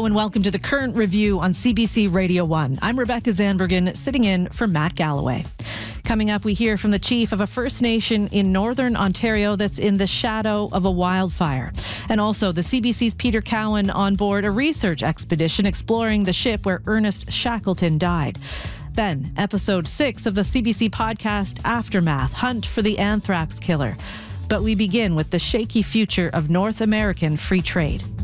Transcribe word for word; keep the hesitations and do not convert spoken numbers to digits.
Hello and welcome to the Current Review on C B C Radio one. I'm Rebecca Zandbergen, sitting in for Matt Galloway. Coming up, we hear from the chief of a First Nation in Northern Ontario that's in the shadow of a wildfire. And also the C B C's Peter Cowan on board a research expedition exploring the ship where Ernest Shackleton died. Then, episode six of the C B C podcast Aftermath, Hunt for the Anthrax Killer. But we begin with the shaky future of North American free trade.